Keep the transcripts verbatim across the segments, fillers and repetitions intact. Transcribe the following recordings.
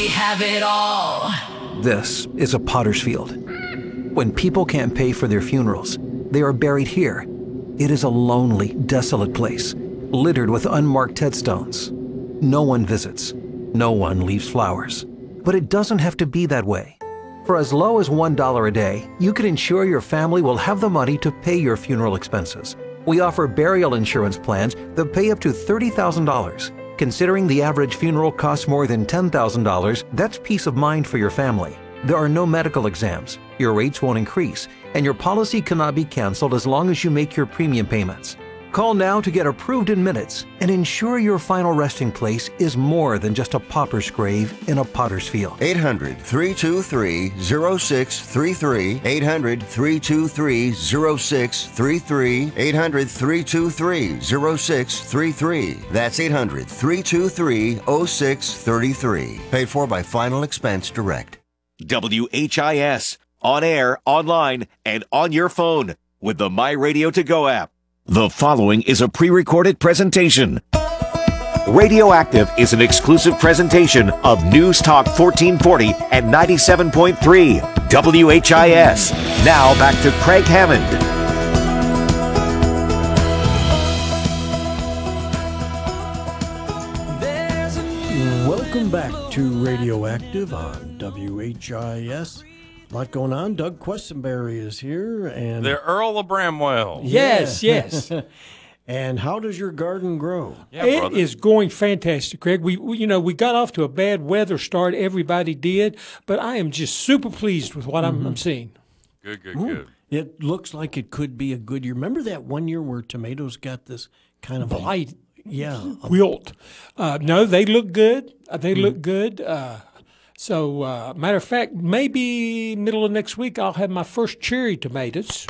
have it all. This is a potter's field. When people can't pay for their funerals, they are buried here. It is a lonely, desolate place, littered with unmarked headstones. No one visits. No one leaves flowers. But it doesn't have to be that way. For as low as one dollar a day, you can ensure your family will have the money to pay your funeral expenses. We offer burial insurance plans that pay up to thirty thousand dollars. Considering the average funeral costs more than ten thousand dollars, that's peace of mind for your family. There are no medical exams, your rates won't increase, and your policy cannot be canceled as long as you make your premium payments. Call now to get approved in minutes and ensure your final resting place is more than just a pauper's grave in a potter's field. eight hundred, three two three, zero six three three. eight hundred, three two three, zero six three three. eight hundred, three two three, zero six three three. That's eight hundred, three two three, zero six three three. Paid for by Final Expense Direct. W H I S. On air, online, and on your phone with the My Radio To Go app. The following is a pre-recorded presentation. Radioactive is an exclusive presentation of News Talk fourteen forty and ninety-seven point three W H I S. Now back to Craig Hammond. Welcome back to Radioactive on W H I S. A lot going on. Doug Questenberry is here, and the Earl of Bramwell. Yes, yes. And how does your garden grow? Yeah, it brother. is going fantastic, Craig. We, we, you know, we got off to a bad weather start. Everybody did, but I am just super pleased with what mm-hmm. I'm, I'm seeing. Good, good, Ooh, good. It looks like it could be a good year. Remember that one year where tomatoes got this kind of blight? Yeah, wilt. Uh, no, they look good. Uh, they mm-hmm. look good. Uh, So, uh, matter of fact, maybe middle of next week I'll have my first cherry tomatoes.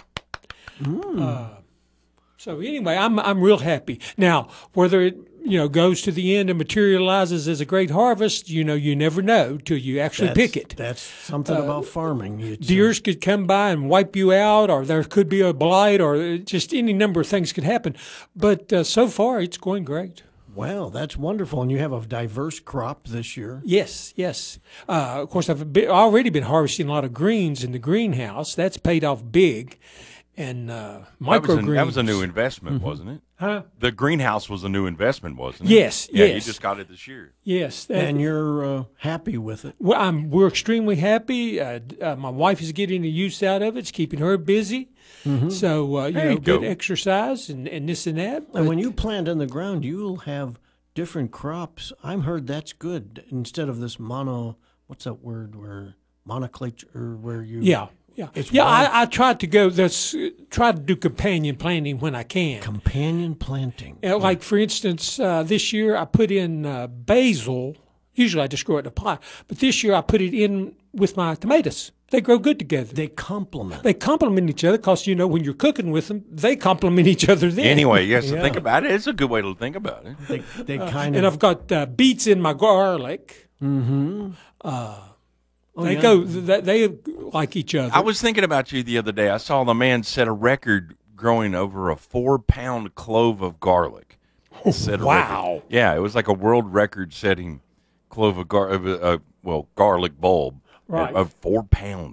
Mm. Uh, so anyway, I'm I'm real happy. Now, whether it you know goes to the end and materializes as a great harvest, you know, you never know till you actually that's, pick it. That's something uh, about farming. It's deers a... could come by and wipe you out, or there could be a blight, or just any number of things could happen. But uh, so far, it's going great. Well, that's wonderful. And you have a diverse crop this year. Yes, yes. Uh, of course, I've been, already been harvesting a lot of greens in the greenhouse. That's paid off big. And uh, microgreens. That was a new investment, mm-hmm. wasn't it? Huh? The greenhouse was a new investment, wasn't it? Yes, yeah, yes. you just got it this year. Yes. That, and you're uh, happy with it? Well, I'm, we're extremely happy. Uh, uh, my wife is getting the use out of it. It's keeping her busy. Mm-hmm. So, uh, you there know, you good go. exercise and, and this and that. And when you plant in the ground, you'll have different crops. I've heard that's good instead of this mono, what's that word, where monoculture, where you... Yeah, yeah. Yeah, I, I try to go, that's, try to do companion planting when I can. Companion planting. Uh, like, for instance, uh, this year I put in uh, basil. Usually I just grow it in a pot. But this year I put it in with my tomatoes. They grow good together. They complement. They complement each other because, you know, when you're cooking with them, they complement each other then. Anyway, yes, yeah. think about it. It's a good way to think about it. They, they uh, kind of. And I've got uh, beets in my garlic. Mm-hmm. Uh, oh, they yeah. go, they, they like each other. I was thinking about you the other day. I saw the man set a record growing over a four-pound clove of garlic. Set a wow. Record. Yeah, it was like a world record-setting clove of gar- uh, uh, well, garlic bulb. Right. Of four pounds.